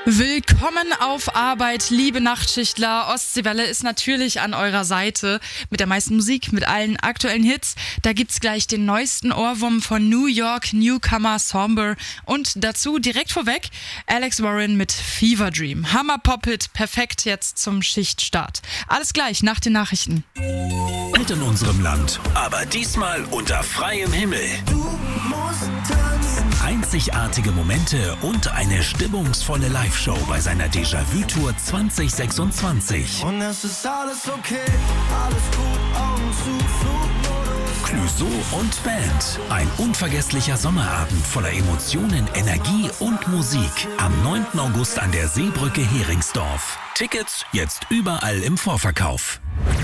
Willkommen auf Arbeit, liebe Nachtschichtler. Ostseewelle ist natürlich an eurer Seite mit der meisten Musik, mit allen aktuellen Hits. Da gibt's gleich den neuesten Ohrwurm von New York Newcomer Somber und dazu direkt vorweg Alex Warren mit Fever Dream. Hammer Pop-Hit, perfekt jetzt zum Schichtstart. Alles gleich nach den Nachrichten. In unserem Land, aber diesmal unter freiem Himmel. Du musst tanzen. Einzigartige Momente und eine stimmungsvolle Live-Show bei seiner Déjà-vu-Tour 2026. Und es ist alles okay, alles gut, Augen zu, Flugmodus. Clouseau und Band. Ein unvergesslicher Sommerabend voller Emotionen, Energie und Musik. Am 9. August an der Seebrücke Heringsdorf. Tickets jetzt überall im Vorverkauf.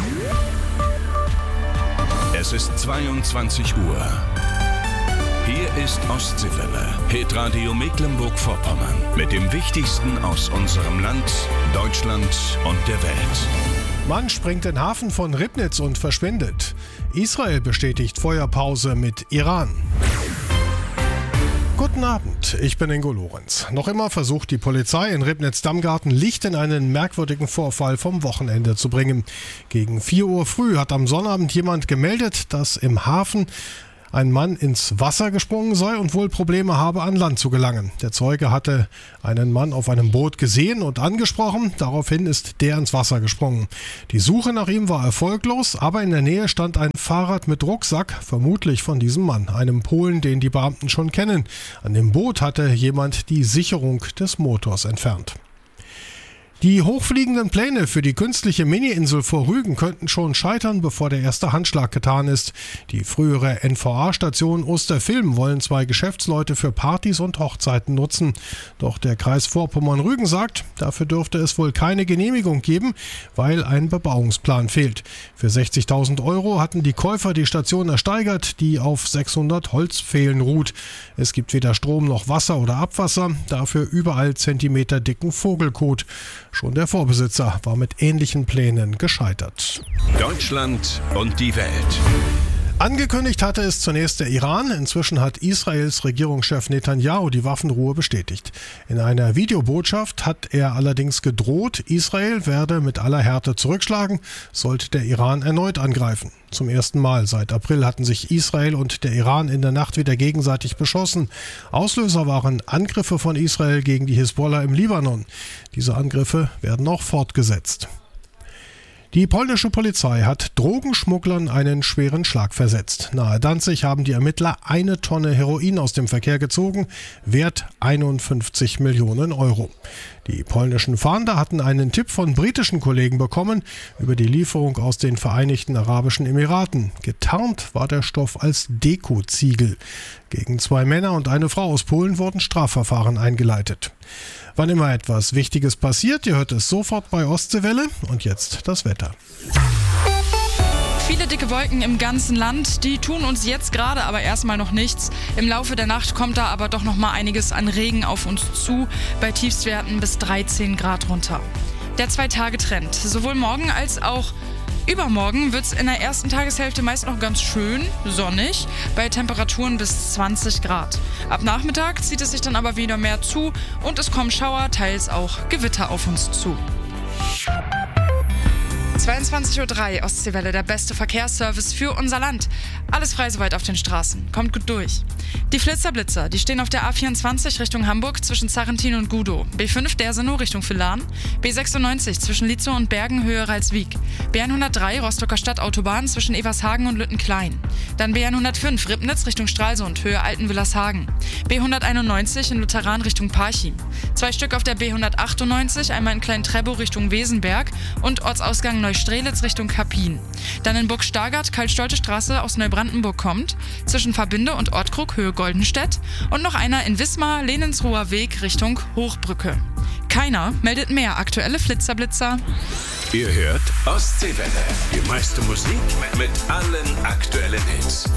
Es ist 22 Uhr. Hier ist Ostseewelle, Hitradio Mecklenburg-Vorpommern. Mit dem Wichtigsten aus unserem Land, Deutschland und der Welt. Mann springt in den Hafen von Ribnitz und verschwindet. Israel bestätigt Feuerpause mit Iran. Guten Abend, ich bin Ingo Lorenz. Noch immer versucht die Polizei in Ribnitz-Damgarten Licht in einen merkwürdigen Vorfall vom Wochenende zu bringen. Gegen 4 Uhr früh hat am Sonnabend jemand gemeldet, dass im Hafen ein Mann ins Wasser gesprungen sei und wohl Probleme habe, an Land zu gelangen. Der Zeuge hatte einen Mann auf einem Boot gesehen und angesprochen. Daraufhin ist der ins Wasser gesprungen. Die Suche nach ihm war erfolglos, aber in der Nähe stand ein Fahrrad mit Rucksack, vermutlich von diesem Mann, einem Polen, den die Beamten schon kennen. An dem Boot hatte jemand die Sicherung des Motors entfernt. Die hochfliegenden Pläne für die künstliche Mini-Insel vor Rügen könnten schon scheitern, bevor der erste Handschlag getan ist. Die frühere NVA-Station Osterfilm wollen 2 Geschäftsleute für Partys und Hochzeiten nutzen. Doch der Kreis Vorpommern-Rügen sagt, dafür dürfte es wohl keine Genehmigung geben, weil ein Bebauungsplan fehlt. Für 60.000 € hatten die Käufer die Station ersteigert, die auf 600 Holzpfählen ruht. Es gibt weder Strom noch Wasser oder Abwasser, dafür überall zentimeterdicken Vogelkot. Schon der Vorbesitzer war mit ähnlichen Plänen gescheitert. Deutschland und die Welt. Angekündigt hatte es zunächst der Iran. Inzwischen hat Israels Regierungschef Netanyahu die Waffenruhe bestätigt. In einer Videobotschaft hat er allerdings gedroht, Israel werde mit aller Härte zurückschlagen, sollte der Iran erneut angreifen. Zum ersten Mal seit April hatten sich Israel und der Iran in der Nacht wieder gegenseitig beschossen. Auslöser waren Angriffe von Israel gegen die Hisbollah im Libanon. Diese Angriffe werden auch fortgesetzt. Die polnische Polizei hat Drogenschmugglern einen schweren Schlag versetzt. Nahe Danzig haben die Ermittler 1 Tonne Heroin aus dem Verkehr gezogen, Wert 51 Millionen €. Die polnischen Fahnder hatten einen Tipp von britischen Kollegen bekommen über die Lieferung aus den Vereinigten Arabischen Emiraten. Getarnt war der Stoff als Dekoziegel. Gegen 2 Männer und eine Frau aus Polen wurden Strafverfahren eingeleitet. Wann immer etwas Wichtiges passiert, ihr hört es sofort bei Ostseewelle. Und jetzt das Wetter. Viele dicke Wolken im ganzen Land, die tun uns jetzt gerade aber erstmal noch nichts. Im Laufe der Nacht kommt da aber doch noch mal einiges an Regen auf uns zu, bei Tiefstwerten bis 13 Grad runter. Der 2-Tage-Trend, sowohl morgen als auch übermorgen wird es in der ersten Tageshälfte meist noch ganz schön sonnig, bei Temperaturen bis 20 Grad. Ab Nachmittag zieht es sich dann aber wieder mehr zu und es kommen Schauer, teils auch Gewitter auf uns zu. 22:03 Uhr, Ostseewelle, der beste Verkehrsservice für unser Land. Alles frei soweit auf den Straßen. Kommt gut durch. Die Flitzer-Blitzer, die stehen auf der A24 Richtung Hamburg zwischen Zarrentin und Gudow. B5 Dersenow Richtung Villaren. B96 zwischen Lietzow und Bergen Höhe Ralswiek. B103 Rostocker Stadtautobahn zwischen Evershagen und Lüttenklein. Dann B105 Ribnitz Richtung Stralsund Höhe Altenwillershagen. B191 in Lutheran Richtung Parchim. 2 Stück auf der B198, einmal in Klein-Trebow Richtung Wesenberg und Ortsausgang Neustrelitz Richtung Kappin. Dann in Burg-Stargard Karl-Stolte Straße aus Neubrandenburg kommt, zwischen Verbinde und Ortkrug Höhe Goldenstedt und noch einer in Wismar Lenensruher Weg Richtung Hochbrücke. Keiner meldet mehr aktuelle Flitzer-Blitzer. Ihr hört Ostseewelle. Die meiste Musik mit allen aktuellen Hits.